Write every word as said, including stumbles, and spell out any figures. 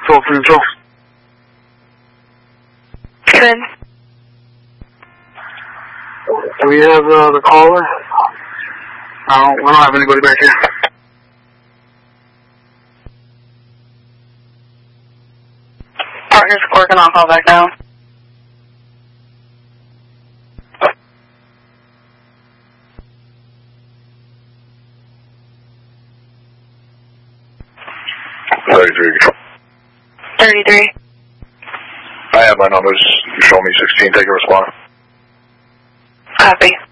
Control for control. Good. Do we have uh, the caller? No, we don't have anybody back here. Partners working on call back now. thirty-three control. thirty-three. I have my numbers. You show me sixteen, take a response. Copy.